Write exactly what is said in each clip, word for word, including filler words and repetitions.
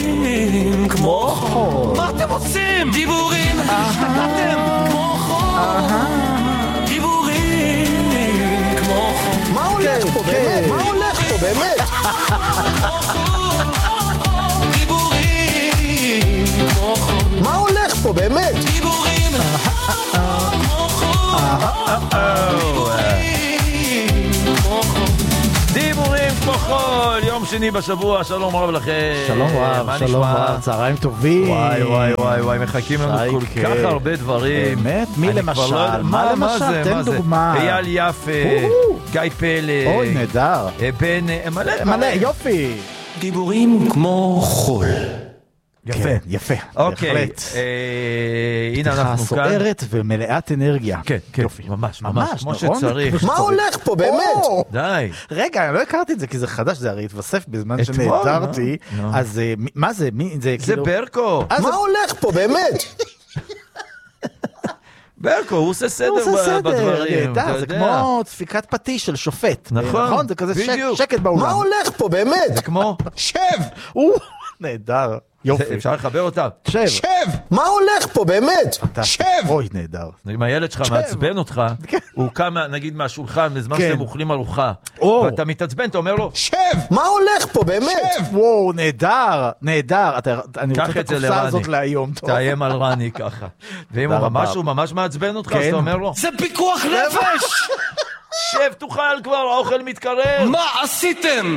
כמו חול. מה אתם עושים? דיבורים השתגעתם כמו חול. דיבורים כמו חול. מה הולך פה באמת? מה הולך פה באמת? דיבורים כמו חול. מה הולך פה באמת? דיבורים כמו חול. דיבורים כמו חול, יום שני בשבוע, שלום רב לכם. שלום רב, שלום רב, צהריים טובים. וואי וואי וואי וואי, מחכים לנו כל כך הרבה דברים. באמת? מי למשל? מה למשל? תן דוגמה. אייל יפה, גיא פלא. אוי, נהדר. בן, מלא מלא, יופי. דיבורים כמו חול. יפה. יפה, אוקיי, בהחלט. הנה אנחנו כאן. סוערת ומלאת אנרגיה. כן, כן, יופי. ממש, ממש, כמו נכון? שצריך. מה הולך פה באמת? די. רגע, אני לא הכרתי את זה, כי זה חדש, זה הרי התווסף בזמן אתמול, שנעדרתי. נו, נו. אז אה, מי- מה זה? מי זה? זה כאילו- ברקו. אה, זה- מה הולך פה באמת? ברקו, הוא עושה הוא סדר עושה ב- סדר, בדברים. נהדר, אתה זה יודע. כמו דפיקת פטיש של שופט. נכון, נכון, זה כזה שק- בדיוק. שקט באולם. מה הולך פה באמת? זה כמו... שב! או, נהדר, יופי. אפשר לחבר אותה. שב. שב! מה הולך פה באמת? אתה- שב! אוי, נהדר. אם הילד שלך מעצבן אותך, כן. הוא קם נגיד מהשולחן בזמן כן. שאתם אוכלים ארוחה, או. ואתה מתעצבן, אתה אומר לו, שב! מה הולך פה באמת? וואו, נהדר, נהדר. אתה- אני קח רוצה את את זה הקופסה לרני. הזאת להיום. טוב. תאיים על רני ככה. ואם תודה הוא רבה. ממש הוא ממש מעצבן אותך, אז כן. אתה אומר לו, זה פיקוח נפש! שב, תאכל כבר, האוכל מתקרב. מה עשיתם?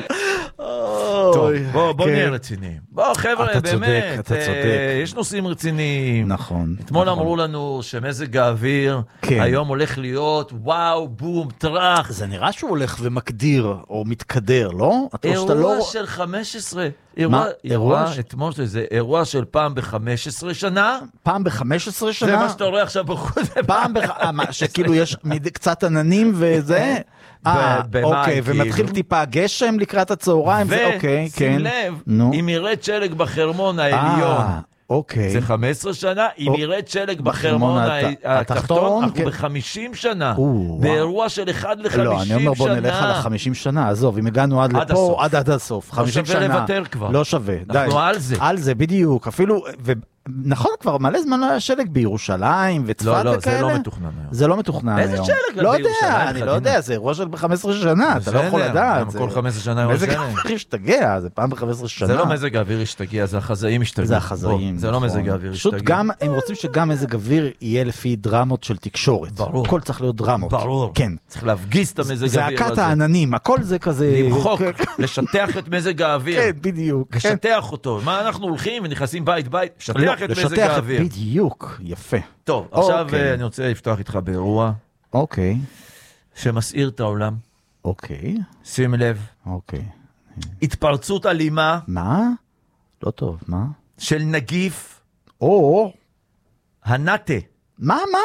טוב, בוא בוא כן. נהיה רציניים. בוא חבר'ה, אתה צודק, באמת, אתה אה, צודק. יש נושאים רציניים. נכון. אתמול נכון. אמרו לנו שמזג האוויר כן. היום הולך להיות וואו, בום, טרח. זה נראה שהוא הולך ומקדיר, או מתקדר, לא? אתה או שאתה אירוע לא- של חמש עשרה, אירוע, מה? אירוע אירוע, ש- אתמול זה אירוע של פעם ב-חמש עשרה שנה, פעם ב-חמש עשרה שנה? זה מה שאתה רואה עכשיו בחוץ. פעם בח... אה, מה, שכאילו יש מד- קצת עננים וזה? אה, במאי, אוקיי, כאילו. ומתחיל טיפה גשם לקראת הצהריים, זה אוקיי, כן. ושים לב, נו. אם ירד שלג בחרמון העליון, אה, אוקיי. זה חמש עשרה שנה, אם או- ירד שלג בחרמון בחרמון הת- ה- התחתון, התחתון, אנחנו כן. ב-חמישים שנה, או, באירוע של אחד לחמישים שנה. לא, אני אומר בוא נלך על ה-חמישים שנה, עזוב, אם הגענו עד עד לפה, הסוף. עד עד הסוף, חמישים שווה שנה. לוותר כבר. לא שווה, די. אנחנו על זה. על זה, בדיוק, אפילו, ו- נכון, כבר מלא זמן לא היה שלג בירושלים וצפת לא, וכאלה. לא, זה לא מתוכנן היום. זה לא מתוכנן איזה היום. שלג לא בירושלים, יודע, אני לא חדינה? יודע, זה אירוע של ב-חמש עשרה שנה, אתה לא יכול בסדר, לדעת. גם זה- כל חמש עשרה שנה היה מזג שלג. האוויר השתגע, זה פעם ב-חמש עשרה שנה. זה לא מזג האוויר השתגע, זה החזאים השתגעו. זה החזאים. בוא, זה לא נכון. מזג האוויר פשוט השתגע. גם, הם רוצים שגם מזג אוויר יהיה לפי דרמות של תקשורת. ברור. הכל צריך להיות דרמות. ברור. כן. צריך להפגיס את המזג האוויר זעקת הזה. העננים, הכל זה כזה... למחוק, כן, לשטח את מזג האוויר. כן, בדיוק. כן. לשטח אותו. מה אנחנו הולכים ונכנסים בית בית? לשטח לא, את מזג לשטח את- האוויר. בדיוק, יפה. טוב, עכשיו אוקיי. אה, אני רוצה לפתוח איתך באירוע אוקיי, שמסעיר את העולם. אוקיי, שים לב, אוקיי. התפרצות אלימה מה? לא טוב, מה? של נגיף או, הנאטה. מה, מה?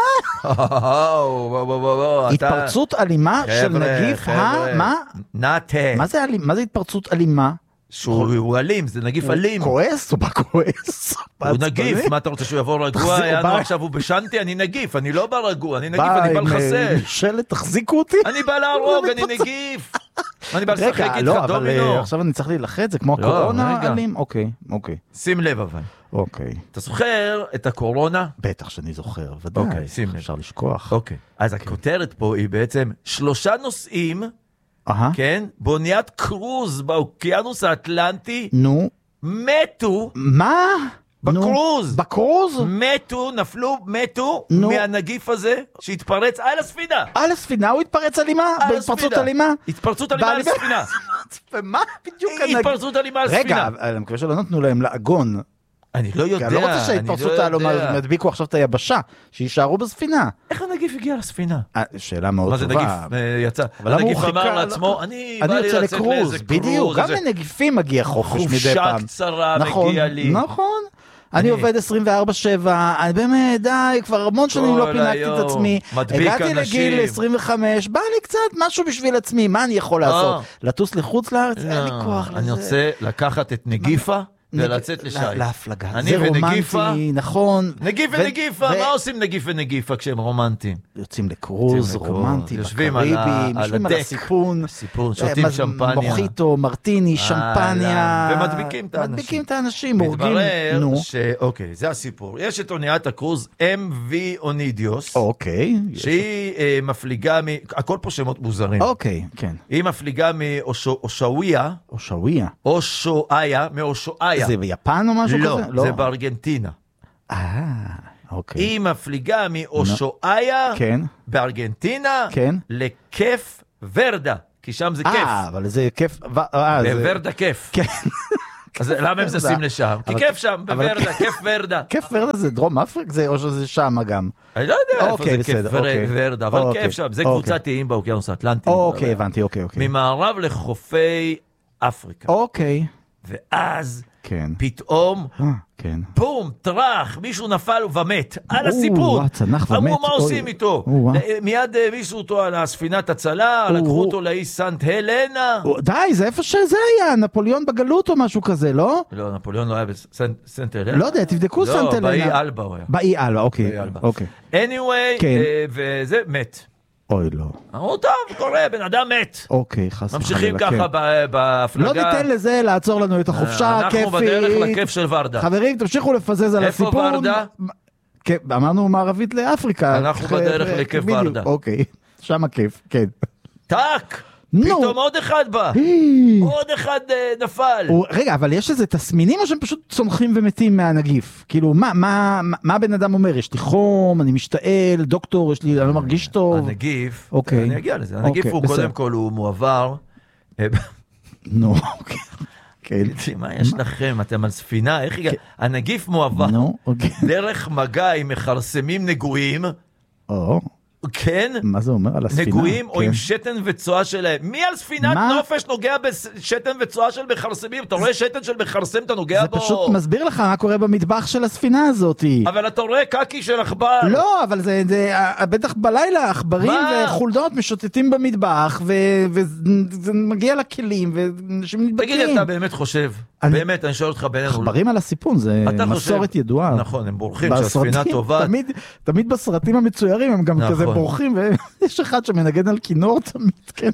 וואו, וואו, וואו, וואו, אתה- התפרצות אלימה של חבר'ה, נגיף ה... חבר'ה. מה? נאטה. מה זה אלים- מה זה התפרצות אלימה? שהוא הוא אלים, זה נגיף אלים. כועס? הוא בא כועס? הוא נגיף, מה אתה רוצה שהוא יבוא רגוע? תחזיר, יענו בא- עכשיו הוא בשנתי, אני נגיף, אני לא בא רגוע, אני נגיף, בא אני בא עם, לחסל. אה, שלט, תחזיקו אותי. אני בא להרוג, אני נגיף. אני בא לשחק רגע, איתך לא, אבל אה, דומינו. עכשיו אני צריך להילחץ, זה כמו לא, הקורונה רגע. אלים? אוקיי, אוקיי, שים לב אבל. אוקיי. אתה זוכר את הקורונה? בטח שאני זוכר, ודאי. אוקיי, שים לב. אפשר לשכוח. אוקיי. אז הכותרת פה היא בעצם שלושה נוסעים, אהה. כן? באוניית קרוז באוקיינוס האטלנטי, נו, מתו, מה? בקרוז. נו, בקרוז? מתו, נפלו, מתו נו. מהנגיף הזה שהתפרץ על הספינה. על הספינה הוא התפרץ אלימה? על בהתפרצות הספינה. אלימה? התפרצות אלימה על בעלימה? הספינה. ומה בדיוק הנגיף? התפרצות אלימה על הספינה. רגע, אבל אני מקווה שלא נתנו להם לעגון. אני לא כי יודע, אני לא רוצה אני שההתפרצות לא הללו יודע. ידביקו עכשיו את היבשה, שיישארו בספינה. איך הנגיף הגיע לספינה? אה, שאלה מאוד מה זה טובה. נגיף? אה, יצא. אבל למה הוא הנגיף אמר חיכה- לעצמו, אני בא אני לי יוצא לצאת לקרוז, לאיזה קרוז. בדיוק, גם איזה לנגיפים מגיע חופש מדי חופשה פעם. קצרה נכון, מגיע לי. נכון. אני אני- עובד עשרים וארבע שבע, אני באמת, די, כבר המון שנים לא כל פינקתי היום, את עצמי. מדביק הגעתי אנשים. לגיל עשרים וחמש, בא לי קצת משהו בשביל עצמי, מה אני יכול לעשות? לטוס לחוץ לארץ? אין לי כוח לזה. אני רוצה לקחת את נגיפה ולצאת לשייט. להפלגה. אני זה ונגיפה. רומנטי, נכון. נגיף ו- ונגיפה, ו- מה עושים נגיף ונגיפה כשהם רומנטיים? יוצאים לקרוז, יוצאים לקרוז, רומנטי, יושבים על בקריבים, ה- על יושבים על הדק. הסיפון. סיפון, שותים אה, שמפניה. מוחיטו, מרטיני, שמפניה. ומדביקים את האנשים. מדביקים את האנשים, הורגים. מתברר נו. ש... אוקיי, זה הסיפור. יש את אוניית הקרוז אם וי אונידיוס, אוקיי. שהיא אה, מפליגה מ... הכל פה שמות מוזרים. אוקיי, כן. היא מפליגה מאושוויה, אושוויה. אושואיה, מאושואיה. זה ביפן או משהו לא, כזה? זה בארגנטינה. אה, אוקיי. היא מפליגה מאושואיה, כן. בארגנטינה, כן. לכיף ורדה, כי שם זה כיף. אה, אבל זה כיף. אה, זה- בוורדה כיף. כן. אז למה הם זזים לשם? כי אבל- כיף שם, אבל- בוורדה, כיף ורדה. כיף ורדה זה דרום אפריקה? זה או שזה שם גם? אני לא יודע איפה אוקיי, זה כיף בסדר, אוקיי. ורדה, אבל אוקיי, כיף שם, זה אוקיי. קבוצת איים באוקיינוס האטלנטי. אוקיי, הבנתי, אוקיי, אוקיי. ממערב לחופי אפריקה. אוקיי. ואז כן. פתאום, אה, כן. בום, טרח, מישהו נפל ומת, על או, הסיפון. צנח ומת. אמרו, מה אוי. עושים איתו? או, וואו. מיד אה, מישהו אותו על הספינת הצלה, או, לקחו או. אותו לאי סנט הלנה. די, זה איפה שזה היה, נפוליאון בגלות או משהו כזה, לא? לא, נפוליאון לא היה בסנט הלנה. לא יודע, תבדקו סנט לא, הלנה. באי אלבה הוא היה. באי אלבה, אוקיי. באי אלבה. אוקיי. anyway, כן. אה, וזה מת. אוי, לא. אמרו, טוב, קורה, בן אדם מת. אוקיי, חס וחלילה. ממשיכים כן. ככה ב- בהפלגה. לא ניתן לזה לעצור לנו את החופשה הכיפית. אנחנו בדרך לכיף של ורדה. חברים, תמשיכו לפזז על איפה הסיפון. ורדה? כן, אמרנו מערבית לאפריקה. אנחנו ח- בדרך ח- לכיף בדיוק, ורדה. אוקיי, שם הכיף, כן. טאק! נו. פתאום עוד אחד בא. עוד אחד אה, נפל. הוא- רגע, אבל יש איזה תסמינים או שהם פשוט צונחים ומתים מהנגיף? כאילו, מה, מה, מה, מה הבן אדם אומר? יש לי חום, אני משתעל, דוקטור, יש לי, אני לא מרגיש טוב. הנגיף, אוקיי. אני אגיע לזה, הנגיף אוקיי, הוא בסדר. קודם כל הוא מועבר. אה, נו, אוקיי. כן. מה יש לכם? אתם על ספינה? איך הגע? הנגיף מועבר נו, אוקיי. דרך מגע עם מכרסמים נגועים, או, כן? מה זה אומר על הספינה? נגועים או כן. עם שתן וצואה שלהם. מי על ספינת מה? נופש נוגע בשתן וצואה של מכרסמים? אתה רואה שתן של מכרסם, אתה נוגע זה בו. פשוט מסביר לך מה קורה במטבח של הספינה הזאת. אבל אתה רואה קקי של עכבר. לא, אבל זה, זה אה, בטח בלילה, עכברים מה? וחולדות משוטטים במטבח, ו- וזה מגיע לכלים, ואנשים נדבקים. תגיד, אתה באמת חושב, אני- באמת, אני שואל אותך בינינו, עכברים על הסיפון, זה אתה מסורת חושב- ידועה. נכון, הם בורחים, שהספינה בסרטים, טובה. תמיד, תמיד בסרטים המצוירים הם גם נכון. כזה בורחים, ויש אחד שמנגן על כינור תמיד, כן.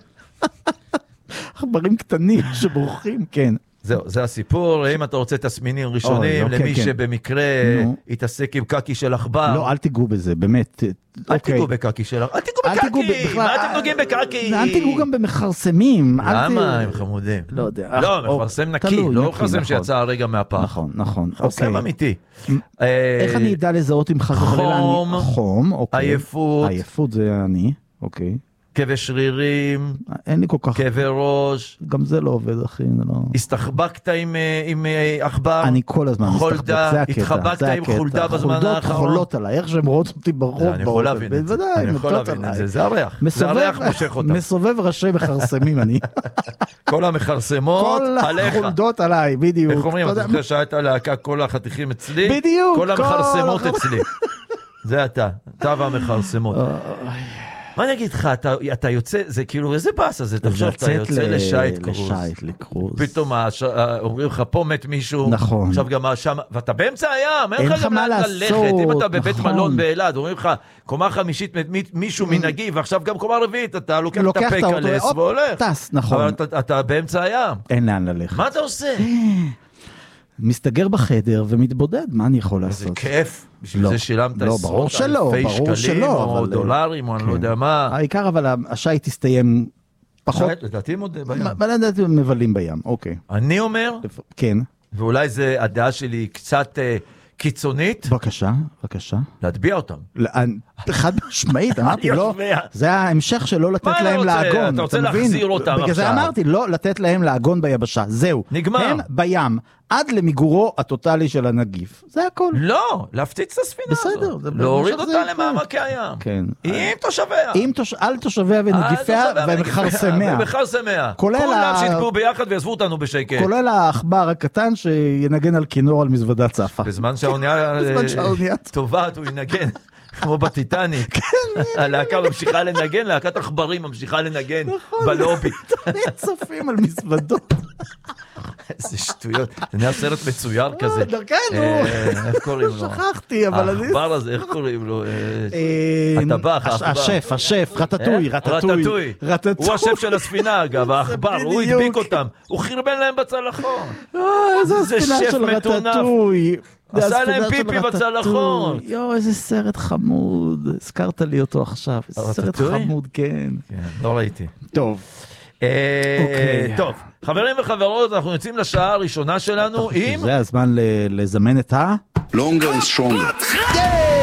עכברים קטנים שבורחים, כן. זהו, זה הסיפור. אם אתה רוצה תסמינים אוי, ראשונים, אוקיי, למי כן. שבמקרה נו. יתעסק עם קקי של עכבר, לא, אל תיגעו בזה, באמת. אל אוקיי. תיגעו בקקי של עכבר. אל תיגעו אל תיגעו ב- בקקי! בכלל, מה אתם נוגעים בקקי? אל תיגעו גם במכרסמים. אל ת- למה? הם חמודים. לא יודע. לא, או- מכרסם נקי, תלוי, לא נקי, מכרסם נכון. שיצא הרגע מהפח. נכון, נכון. מכרסם אוקיי. אמיתי. איך אני אדע לזהות אם חס וחלילה אני... חום, חום, אוקיי. עייפות. עייפות זה אני, אוקיי. כאבי שרירים, אין לי כל כך... כאבי ראש, גם זה לא עובד, אחי, זה לא... הסתחבקת עם, אה, עם אה, עכבר, אני כל הזמן חולדה, מסתחבק, זה הקטע. התחבקת זה עם הקטע. חולדה בזמן החולדות האחרון? חולות עליי, איך שהן רואות אותי ברחוב. אני יכול באופן, להבין את זה, בוודאי, אני יכול מתות להבין את עליי. זה, זה הריח, זה מסובב- הריח מושך אותם, מסובב ראשי מכרסמים אני. כל המכרסמות כל עליך. החולדות עליי, בדיוק. איך אומרים, אתה אתה יודע, זוכר שהייתה להקה כל החתיכים אצלי? בדיוק, כל כל המכרסמות הח- אצלי. זה אתה, אתה והמכרסמות. מה אני אגיד לך, אתה, אתה יוצא, זה כאילו, איזה באסה זה, תחשוב, אתה לצאת יוצא ל- לשייט קרוז. לשייט, לקרוז. פתאום הש- אומרים לך, פה מת מישהו, נכון. עכשיו גם שם, ואתה באמצע הים, אין אין לך לך גם מה לאן לעשות, ללכת, אם אתה בבית נכון. מלון באלעד, אומרים לך, קומה חמישית מת מי- מישהו מנגיב, ועכשיו גם קומה רביעית, אתה לוקח את לוקח את האוטו, הפקלס הופ, והולך. טס, נכון. אבל אתה- אתה באמצע הים, אין לאן ללכת. מה אתה עושה? מסתגר בחדר ומתבודד, מה אני יכול איזה לעשות? כיף, בשביל לא, זה שילמת לא, ברור עשרות שלא, אלפי ברור שקלים, שלא, או אבל- דולרים, או אני לא כן. יודע מה. העיקר אבל השייט תסתיים פחות, לדעתי הם עוד בים. מה לדעתי הם מבלים בים, אוקיי. אני אומר, כן, ואולי זה הדעה שלי קצת אה, קיצונית, בבקשה, בבקשה. להטביע אותם. לאן- חד משמעית, אמרתי אני לא, יודע. זה ההמשך שלא לתת מה אתה להם רוצה? לעגון, אתה רוצה מבין? להחזיר אותם בגלל זה עכשיו. אמרתי, לא לתת להם לעגון ביבשה, זהו. נגמר. הם בים, עד למיגורו הטוטלי של הנגיף, זה הכל. לא, להפציץ את הספינה בסדר, הזאת. זה- להוריד במשך זה אותה יקרה. למעמקי הים. כן. עם תושביה. עם תוש... על תושביה ונגיפיה ומכרסמיה. ומכרסמיה. כולל כולם ה- שיתקעו ביחד ויעזבו אותנו בשקט. כולל העכבר הקטן שינגן על כינור על מזוודה צפה. בזמן שהאונייה בזמן אה, שהאונייה טובעת, הוא ינגן. כמו בטיטניק. הלהקה ממשיכה לנגן, להקת עכברים ממשיכה לנגן בלובי. תמיד צופים על מזוודות. איזה שטויות. זה נהיה סרט מצויר כזה. דרכנו. איך קוראים לו? שכחתי, אבל אני... העכבר הזה, איך קוראים לו? הטבח, העכבר. השף, השף, רטטוי, רטטוי. רטטוי. הוא השף של הספינה, אגב, העכבר, הוא הדביק אותם. הוא חרבן להם בצלחון. איזה שף רטטוי. עשה להם פיפי בצלחון. יואו, איזה סרט חמוד. הזכרת לי אותו עכשיו. איזה סרט חמוד, כן. לא ראיתי. טוב. טוב, חברים וחברות, אנחנו יוצאים לשעה הראשונה שלנו עם... זה הזמן לזמן את ה... Longer and stronger.